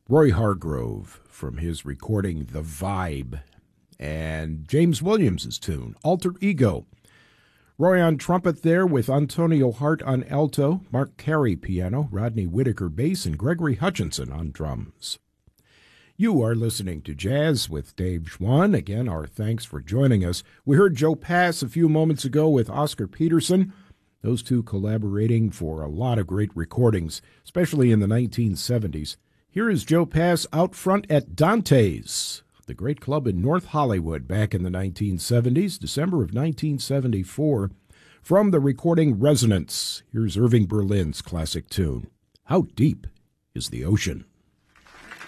Roy Hargrove from his recording The Vibe, and James Williams' tune, Alter Ego. Roy on trumpet there with Antonio Hart on alto, Mark Carey piano, Rodney Whitaker bass, and Gregory Hutchinson on drums. You are listening to Jazz with Dave Schwann. Again, our thanks for joining us. We heard Joe Pass a few moments ago with Oscar Peterson, those two collaborating for a lot of great recordings, especially in the 1970s. Here is Joe Pass out front at Dante's, the great club in North Hollywood back in the 1970s, December of 1974. From the recording Resonance, here's Irving Berlin's classic tune, How Deep is the Ocean?